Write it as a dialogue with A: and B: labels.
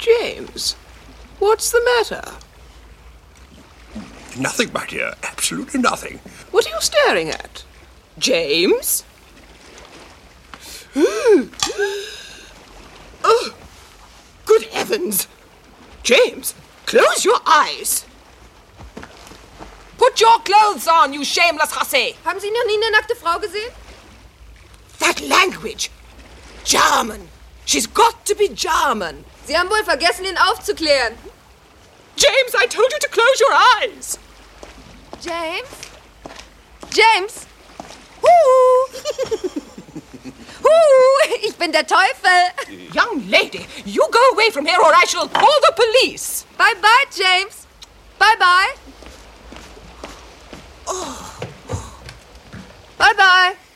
A: James, what's the matter?
B: Nothing, my dear. Absolutely nothing.
A: What are you staring at? James? Oh, good heavens! James, close your eyes!
C: Put your clothes on, you shameless hussy!
D: Haben Sie noch nie eine nackte Frau gesehen?
A: That language! German! She's got to be German!
D: Sie haben wohl vergessen, ihn aufzuklären.
A: James, I told you to close your eyes!
D: James? James? Ich bin der Teufel.
C: Young lady, you go away from here or I shall call the police!
D: Bye-bye, James. Bye-bye. Bye-bye.